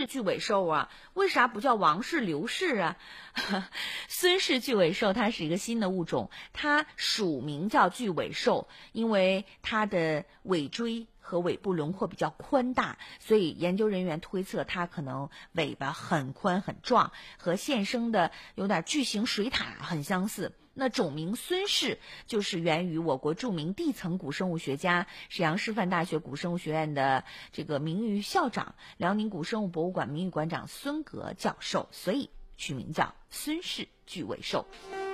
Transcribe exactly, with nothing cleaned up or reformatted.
巨尾兽啊，为啥不叫王氏、刘氏啊？孙氏巨尾兽它是一个新的物种，它属名叫巨尾兽，因为它的尾椎和尾部轮廓比较宽大，所以研究人员推测它可能尾巴很宽很壮，和现生的有点巨型水獭很相似。那种名孙氏就是源于我国著名地层古生物学家、沈阳师范大学古生物学院的这个名誉校长、辽宁古生物博物馆名誉馆长孙格教授，所以取名叫孙氏巨尾兽。